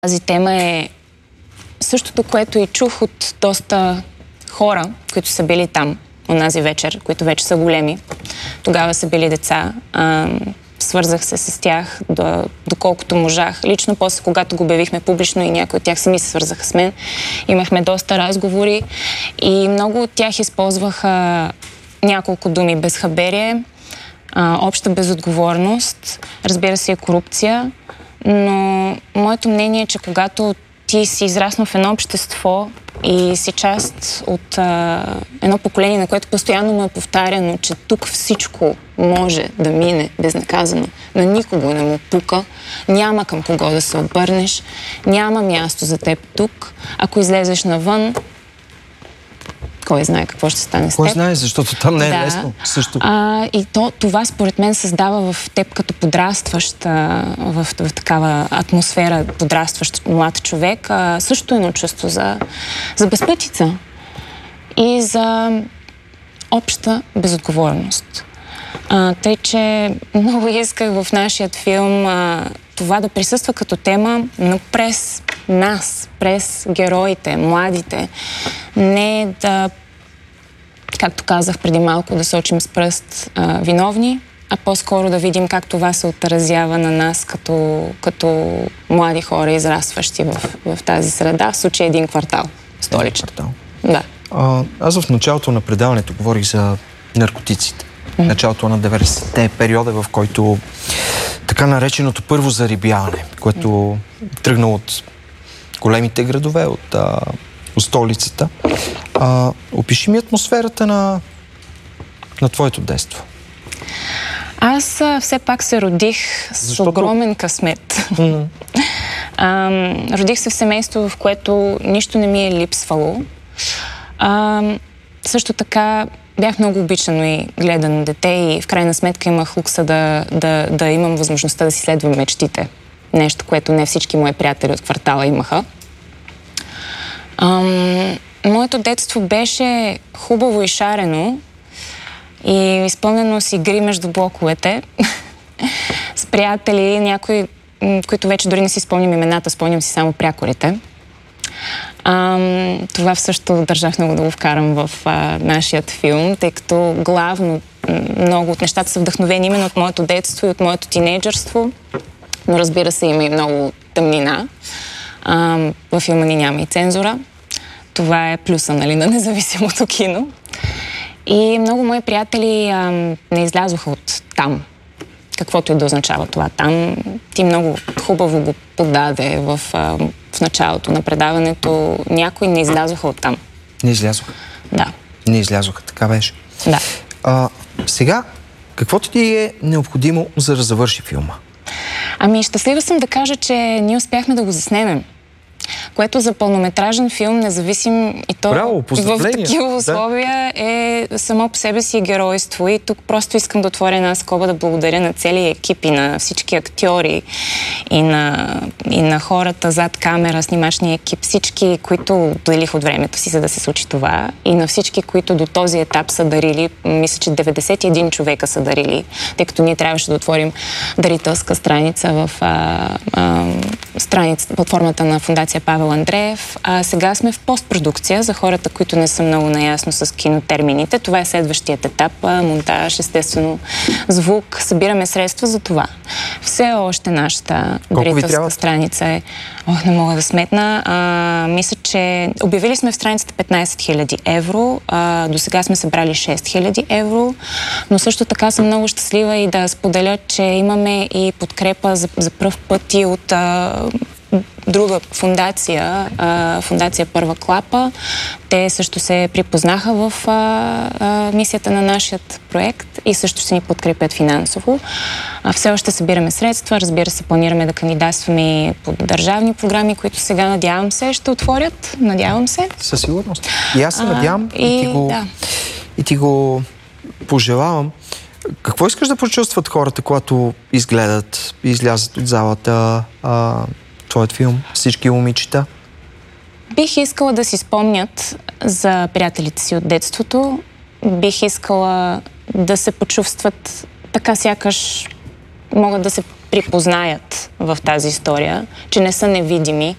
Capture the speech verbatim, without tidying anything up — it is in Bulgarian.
Тази тема е същото, което и чух от доста хора, които са били там онази вечер, които вече са големи. Тогава са били деца. А, свързах се с тях до, доколкото можах. Лично после, когато го обявихме публично и някои от тях сами се свързаха с мен, имахме доста разговори и много от тях използваха няколко думи: безхаберие, а, обща безотговорност, разбира се и корупция. Но моето мнение е, че когато ти си израснал в едно общество и си част от а, едно поколение, на което постоянно му е повтаряно, че тук всичко може да мине безнаказано, но никого не му пука, няма към кого да се обърнеш, няма място за теб тук. Ако излезеш навън, кой знае какво ще стане с теб. Кой знае, защото там не е да. лесно. Също. А, и то, това според мен създава в теб като подрастващ, а, в, в такава атмосфера, подрастващ млад човек, а, също едно чувство за, за безпътица и за обща безотговорност. А, тъй, че много исках в нашия филм а, това да присъства като тема, но през нас, през героите, младите. Не да, както казах преди малко, да сочим с пръст а, виновни, а по-скоро да видим как това се отразява на нас като, като млади хора, израстващи в, в тази среда, в случай един квартал, столичен. Квартал. Да. А, аз в началото на предаването говорих за наркотиците. Mm-hmm. Началото на деветдесетте, периода, в който така нареченото първо зарибяване, което mm-hmm. тръгна от големите градове, от, а, от столицата. А, опиши ми атмосферата на, на твоето детство. Аз а, все пак се родих с Защото... огромен късмет. Mm-hmm. а, родих се в семейство, в което нищо не ми е липсвало. А, също така бях много обичано и гледано дете и в крайна сметка имах лукса да, да, да имам възможността да си следвам мечтите. Нещо, което не всички мои приятели от квартала имаха. Ам, моето детство беше хубаво и шарено и изпълнено с игри между блоковете с приятели, някои, които вече дори не си спомням имената, спомням си само прякорите. Ам, това също държах много да го вкарам в а, нашият филм, тъй като главно много от нещата са вдъхновени именно от моето детство и от моето тинейджърство, но разбира се има и много тъмнина. Ам, във филма ни няма и цензура. Това е плюса, нали, на независимото кино. И много мои приятели ам, не излязоха от там. Каквото и да означава това там. Ти много хубаво го подаде в, а, в началото на предаването. Някои не излязоха от там. Не излязоха? Да. Не излязоха, така беше. Да. А, сега, какво ти е необходимо, за да завърши филма? Ами, щастлива съм да кажа, че ние успяхме да го заснемем. Което за пълнометражен филм, независим и то Браво, в такива условия, да. Е само по себе си геройство. И тук просто искам да отворя една скоба, да благодаря на целия екип и на всички актьори и на, и на хората зад камера, снимачния екип, всички, които отделиха от времето си, за да се случи това, и на всички, които до този етап са дарили. Мисля, че деветдесет и един човека са дарили, тъй като ние трябваше да отворим дарителска страница в а, а, страница, платформата на Фондация Павел Андреев. А сега сме в постпродукция за хората, които не са много наясно с кинотермините. Това е следващият етап. Монтаж, естествено, звук. Събираме средства за това. Все още нашата дарителска страница е... Ох, не мога да сметна. А, мисля, че обявили сме в страницата петнайсет хиляди евро. А, до сега сме събрали шест хиляди евро. Но също така съм много щастлива и да споделя, че имаме и подкрепа за, за пръв път и от а, друга фондация, а, фондация Първа клапа. Те също се припознаха в а, а, мисията на нашия проект и също ще ни подкрепят финансово. А, все още събираме средства, разбира се, планираме да кандидатстваме по държавни програми, които сега, надявам се, ще отворят. Надявам се. Със сигурност. И аз се надявам а, и, и, ти го, да. и ти го пожелавам. Какво искаш да почувстват хората, когато изгледат и излязат от залата а, твоят филм, всички момичета? Бих искала да си спомнят за приятелите си от детството. Бих искала да се почувстват така, сякаш могат да се припознаят в тази история, че не са невидими,